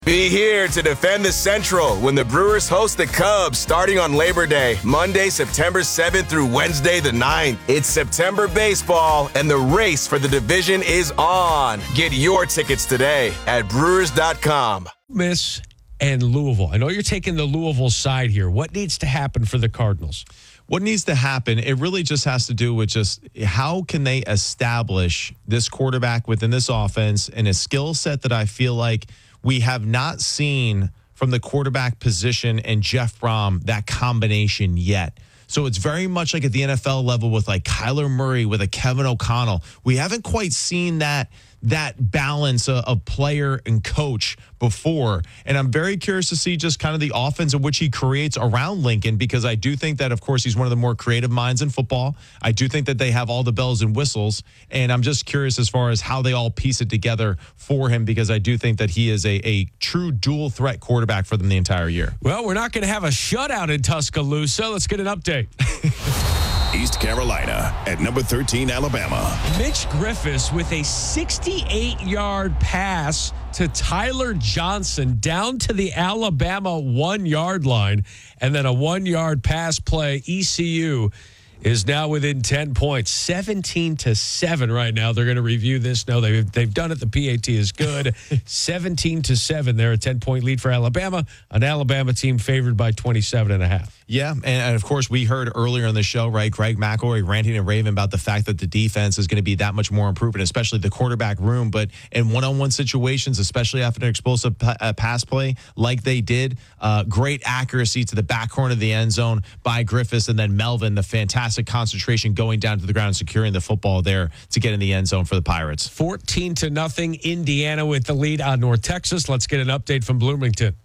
Be here to defend the Central when the Brewers host the Cubs starting on Labor Day, Monday, September 7th through Wednesday the 9th. It's September baseball, and the race for the division is on. Get your tickets today at Brewers.com. Miss and Louisville. I know you're taking the Louisville side here. What needs to happen for the Cardinals? What needs to happen, it really just has to do with just how can they establish this quarterback within this offense and a skill set that I feel like we have not seen from the quarterback position and Jeff Brom, that combination yet. So it's very much like at the NFL level with like Kyler Murray, with a Kevin O'Connell. We haven't quite seen that balance of player and coach before. And I'm very curious to see just kind of the offense in which he creates around Lincoln, because I do think that, of course, he's one of the more creative minds in football. I do think that they have all the bells and whistles. And I'm just curious as far as how they all piece it together for him, because I do think that he is a true dual threat quarterback for them the entire year. Well, we're not going to have a shutout in Tuscaloosa. Let's get an update. East Carolina at number 13, Alabama. Mitch Griffis with a 68-yard pass to Tyler Johnson down to the Alabama 1-yard line, and then a 1-yard pass play. ECU is now within 10 points, 17-7 right now. They're going to review this. No, they've done it. The PAT is good. 17-7. They're a 10-point lead for Alabama, an Alabama team favored by 27.5. Yeah, and of course, we heard earlier in the show, right, Greg McElroy ranting and raving about the fact that the defense is going to be that much more improved, especially the quarterback room. But in one-on-one situations, especially after an explosive pass play like they did, great accuracy to the back corner of the end zone by Griffis, and then Melvin, the fantastic concentration going down to the ground and securing the football there to get in the end zone for the Pirates. 14-0, Indiana with the lead on North Texas. Let's get an update from Bloomington.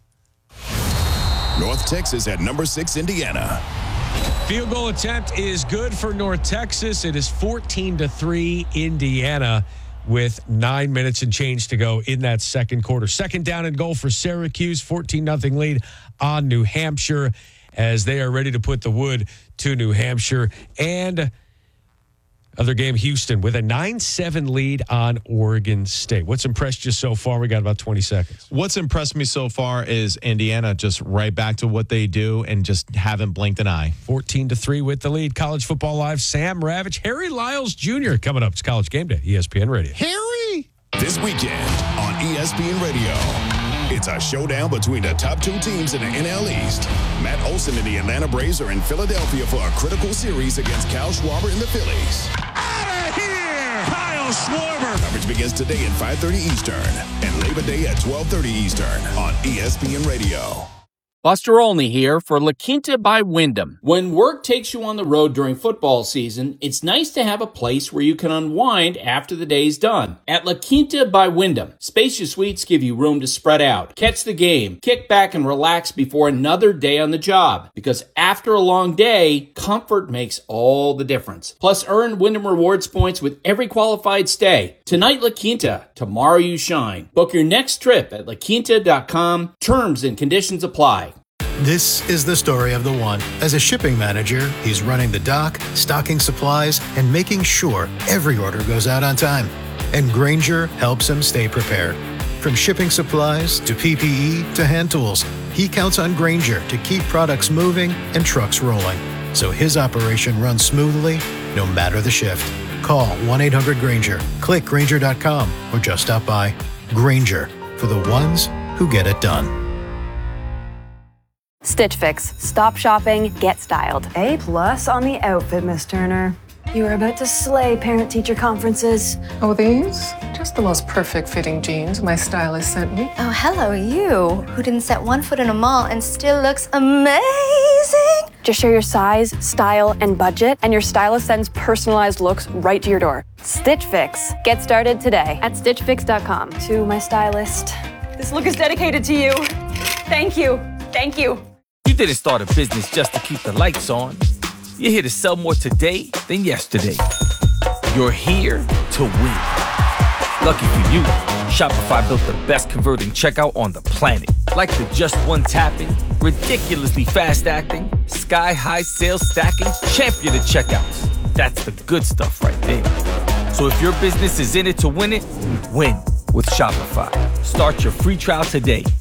North Texas at number 6, Indiana. Field goal attempt is good for North Texas. It is 14-3 Indiana with 9 minutes and change to go in that second quarter. Second down and goal for Syracuse, 14-0 lead on New Hampshire as they are ready to put the wood to New Hampshire. And other game, Houston with a 9-7 lead on Oregon State. What's impressed you so far? We got about 20 seconds. What's impressed me so far is Indiana just right back to what they do and just haven't blinked an eye. 14-3 with the lead. College Football Live, Sam Ravitch, Harry Lyles Jr. coming up. It's College Game Day, ESPN Radio. Harry! This weekend on ESPN Radio, it's a showdown between the top 2 teams in the NL East. Matt Olson and the Atlanta Braves are in Philadelphia for a critical series against Kyle Schwarber and the Phillies. Out of here! Kyle Schwarber! Coverage begins today at 5:30 Eastern and Labor Day at 12:30 Eastern on ESPN Radio. Buster Olney here for La Quinta by Wyndham. When work takes you on the road during football season, it's nice to have a place where you can unwind after the day's done. At La Quinta by Wyndham, spacious suites give you room to spread out, catch the game, kick back and relax before another day on the job. Because after a long day, comfort makes all the difference. Plus, earn Wyndham Rewards points with every qualified stay. Tonight, La Quinta. Tomorrow, you shine. Book your next trip at laquinta.com. Terms and conditions apply. This is the story of the one. As a shipping manager, he's running the dock, stocking supplies, and making sure every order goes out on time. And Grainger helps him stay prepared. From shipping supplies to PPE to hand tools, he counts on Grainger to keep products moving and trucks rolling, so his operation runs smoothly no matter the shift. Call 1-800-GRAINGER, click Grainger.com, or just stop by. Grainger, for the ones who get it done. Stitch Fix. Stop shopping, get styled. A+ on the outfit, Miss Turner. You are about to slay parent-teacher conferences. Oh, these? Just the most perfect fitting jeans my stylist sent me. Oh, hello, you, who didn't set one foot in a mall and still looks amazing. Just share your size, style, and budget, and your stylist sends personalized looks right to your door. Stitch Fix. Get started today at StitchFix.com. To my stylist, this look is dedicated to you. Thank you. Thank you. You didn't start a business just to keep the lights on. You're here to sell more today than yesterday. You're here to win. Lucky for you, Shopify built the best converting checkout on the planet. Like the just one tapping, ridiculously fast acting, sky-high sales stacking, champion of checkouts. That's the good stuff right there. So if your business is in it to win it, win with Shopify. Start your free trial today